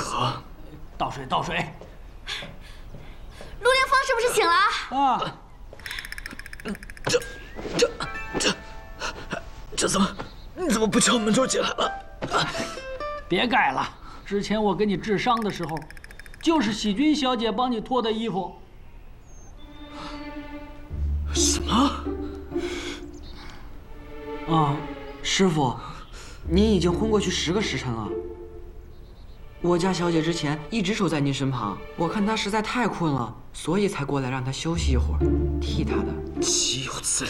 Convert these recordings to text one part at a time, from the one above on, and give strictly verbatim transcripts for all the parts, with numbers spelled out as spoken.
渴。 倒水，倒水。 陆凌风是不是醒了？ 啊， 这这这这怎么你怎么不敲门就进来了？ 别盖了，之前我给你治伤的时候，就是喜君小姐帮你脱的衣服。 什么？ 啊，师傅，您已经昏过去十个时辰了。我家小姐之前一直守在您身旁，我看她实在太困了，所以才过来让她休息一会儿，替她的。 岂有此理！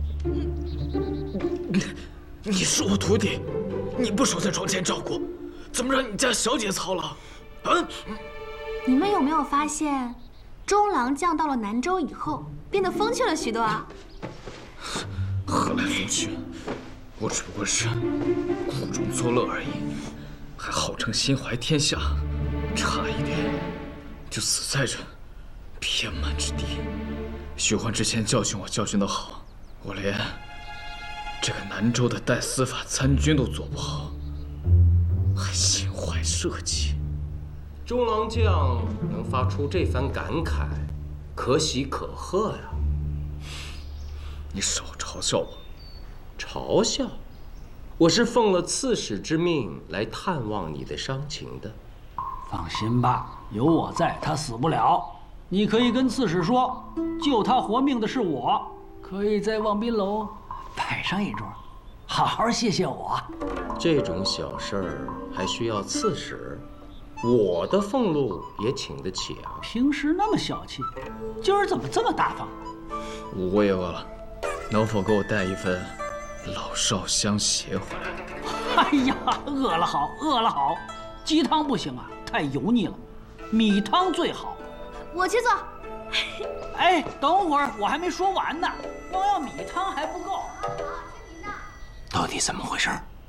你你是我徒弟，你不守在床前照顾，怎么让你家小姐操劳？啊！ 你们有没有发现，中郎将到了南州以后，变得风趣了许多啊？ 何来风趣？我只不过是苦中作乐而已，还号称心怀天下，差一点就死在这偏蛮之地。徐欢之前教训我教训得好，我连这个南州的代司法参军都做不好，还心怀社稷。 中郎将能发出这番感慨，可喜可贺呀！ 你少嘲笑我！ 嘲笑？我是奉了刺史之命来探望你的伤情的。 放心吧，有我在，他死不了。你可以跟刺史说，救他活命的是我，可以在望宾楼摆上一桌，好好谢谢我。 这种小事儿还需要刺史？我的俸禄也请得起啊！ 平时那么小气，今儿怎么这么大方？ 我也饿了，能否给我带一份老少香鞋回来？ 哎呀，饿了好，饿了好。鸡汤不行啊，太油腻了，米汤最好。 我去做。 哎，等会儿我还没说完呢，光要米汤还不够。 到底怎么回事？